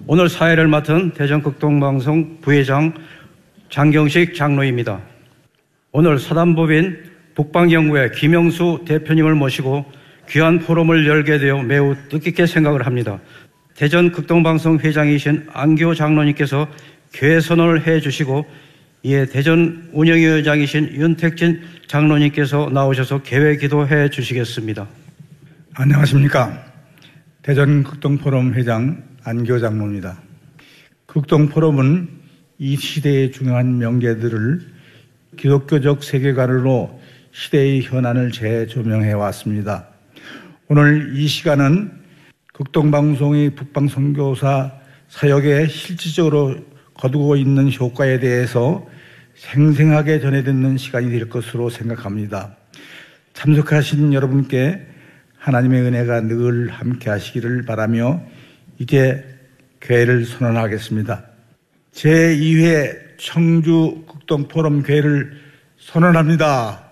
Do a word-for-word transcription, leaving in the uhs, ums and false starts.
오늘 사회를 맡은 대전극동방송 부회장 장경식 장로입니다. 오늘 사단법인 북방연구회 김영수 대표님을 모시고 귀한 포럼을 열게 되어 매우 뜻깊게 생각을 합니다. 대전극동방송 회장이신 안교 장로님께서 교회 선언을 해주시고, 이에 대전 운영위원장이신 윤택진 장로님께서 나오셔서 개회 기도해 주시겠습니다. 안녕하십니까. 대전극동포럼 회장 안교 장로입니다. 극동포럼은 이 시대의 중요한 명제들을 기독교적 세계관으로 시대의 현안을 재조명해 왔습니다. 오늘 이 시간은 극동방송의 북방선교사 사역에 실질적으로 거두고 있는 효과에 대해서 생생하게 전해듣는 시간이 될 것으로 생각합니다. 참석하신 여러분께 하나님의 은혜가 늘 함께 하시기를 바라며 이제 교회를 선언하겠습니다. 제이 회 청주 극동포럼 교회를 선언합니다.